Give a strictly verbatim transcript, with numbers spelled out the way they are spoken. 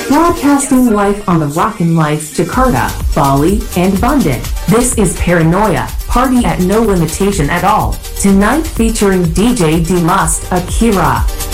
Broadcasting live on the Rockin' Lights Jakarta, Bali, and Bandung. This is Paranoia, party at no limitation at all. Tonight featuring D J Dimas Akira.